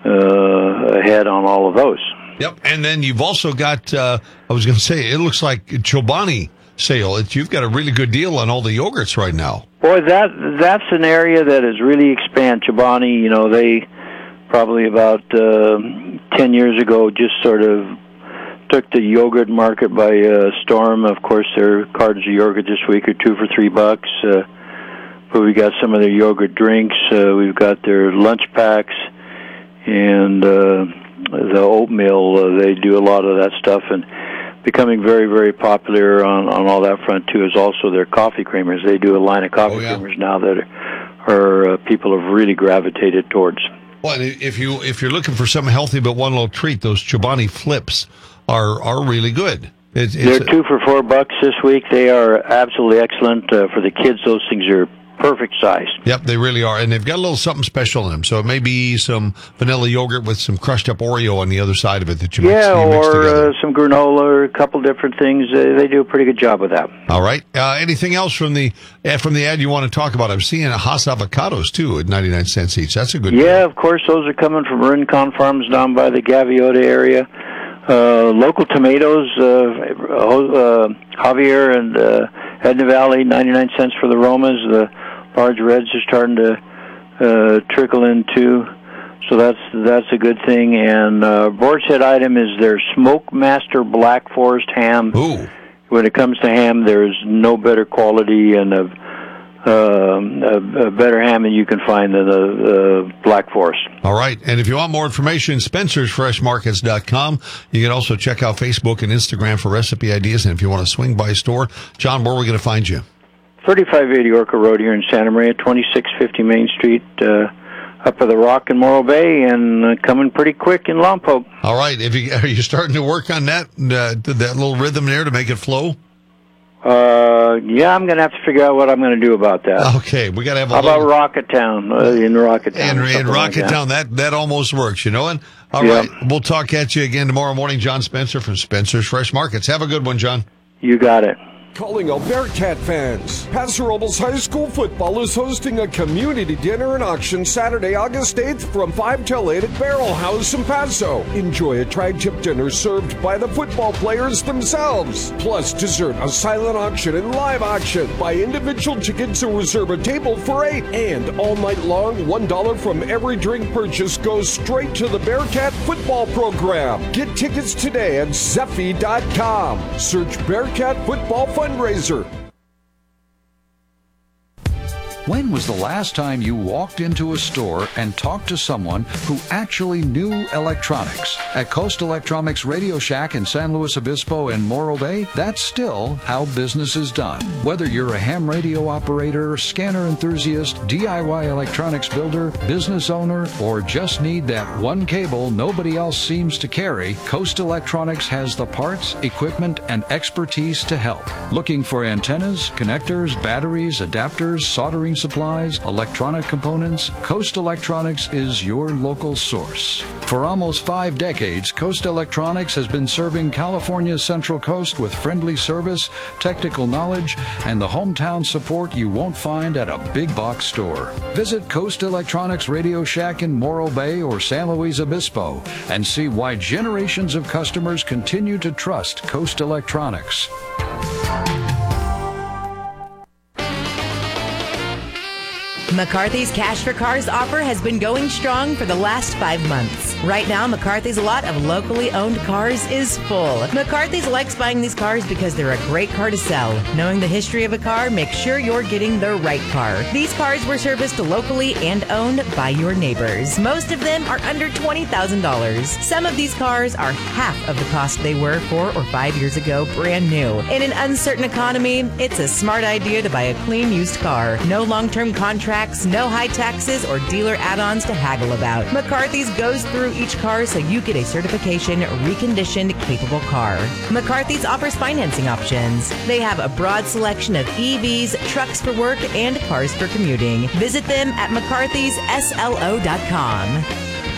ahead on all of those. Yep, and then you've also got, I was going to say, it looks like Chobani sale. You've got a really good deal on all the yogurts right now. Boy, that's an area that has really expanded. Chobani, you know, they probably about 10 years ago just sort of took the yogurt market by storm. Of course, their cartons of yogurt this week are 2 for $3. But we got some of their yogurt drinks. We've got their lunch packs and the oatmeal. They do a lot of that stuff, and becoming very, very popular on all that front too is also their coffee creamers. They do a line of coffee creamers now that are people have really gravitated towards. Well, if you're looking for something healthy but one little treat, those Chobani flips are really good. They're 2 for $4 this week. They are absolutely excellent for the kids. Those things are perfect size. Yep, they really are, and they've got a little something special in them. So it may be some vanilla yogurt with some crushed up Oreo on the other side of it that you mix together. Some granola, or a couple different things. They do a pretty good job with that. All right. Anything else from the ad you want to talk about? I'm seeing Hass avocados too at 99 cents each. That's a good deal. Of course, those are coming from Rincon Farms down by the Gaviota area. Local tomatoes, Javier and Edna Valley, 99 cents for the Romas. The large reds are starting to trickle in too, so that's a good thing. And Boar's Head item is their Smoke Master Black Forest ham. Ooh. When it comes to ham, there's no better quality and a better ham than you can find than the Black Forest. All right. And if you want more information, spencersfreshmarkets.com. You can also check out Facebook and Instagram for recipe ideas. And if you want to swing by a store, John, where are we going to find you? 3580 Orca Road here in Santa Maria, 2650 Main Street, up at the Rock in Morro Bay, and coming pretty quick in Lompoc. All right. Are you starting to work on that little rhythm there to make it flow? I'm going to have to figure out what I'm going to do about that. Okay, we got to have How about Rocketown, in Rocketown? In Rocketown, that almost works, you know. And all right, we'll talk at you again tomorrow morning. John Spencer from Spencer's Fresh Markets. Have a good one, John. You got it. Calling all Bearcat fans. Paso Robles High School football is hosting a community dinner and auction Saturday, August 8th from 5 till 8 at Barrel House in Paso. Enjoy a tri-tip dinner served by the football players themselves. Plus dessert, a silent auction, and live auction. Buy individual tickets and reserve a table for 8. And all night long, $1 from every drink purchase goes straight to the Bearcat football program. Get tickets today at Zeffy.com. Search Bearcat Football Fundraiser. When was the last time you walked into a store and talked to someone who actually knew electronics? At Coast Electronics Radio Shack in San Luis Obispo and Morro Bay, that's still how business is done. Whether you're a ham radio operator, scanner enthusiast, DIY electronics builder, business owner, or just need that one cable nobody else seems to carry, Coast Electronics has the parts, equipment, and expertise to help. Looking for antennas, connectors, batteries, adapters, soldering supplies, electronic components? Coast Electronics is your local source. For almost 5 decades, Coast Electronics has been serving California's Central Coast with friendly service, technical knowledge, and the hometown support you won't find at a big box store. Visit Coast Electronics Radio Shack in Morro Bay or San Luis Obispo and see why generations of customers continue to trust Coast Electronics. McCarthy's Cash for Cars offer has been going strong for the last 5 months. Right now, McCarthy's lot of locally owned cars is full. McCarthy's likes buying these cars because they're a great car to sell. Knowing the history of a car, make sure you're getting the right car. These cars were serviced locally and owned by your neighbors. Most of them are under $20,000. Some of these cars are half of the cost they were 4 or 5 years ago, brand new. In an uncertain economy, it's a smart idea to buy a clean used car. No long-term contracts, no high taxes or dealer add-ons to haggle about. McCarthy's goes through each car so you get a certification, reconditioned, capable car. McCarthy's offers financing options. They have a broad selection of EVs, trucks for work, and cars for commuting. Visit them at McCarthy'sSLO.com.